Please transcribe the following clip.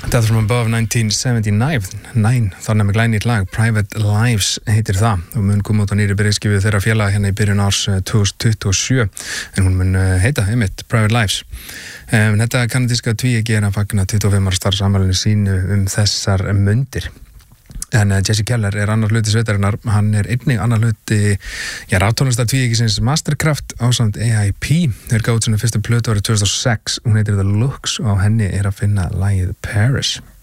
Death from Above 1979, þannig með glænýtt lag, Private Lives heitir það og mun koma út á nýri byrjaskífu þeirra félaga hérna í byrjun árs 2027 en hún mun heita einmitt Private Lives. Þetta kanadíska tvíeyki að fagna 25 ára starfsafmælinu sínu þessar mundir. En Jesse Keller annar hluti sveitarinnar, hann einnig annar hluti raftónlistar tvíeykisins Mastercraft ásamt AIP. Þeir gáðu út sinni fyrstu plötu árið 2006, hún heitir The Looks og á henni að finna lagið Paris.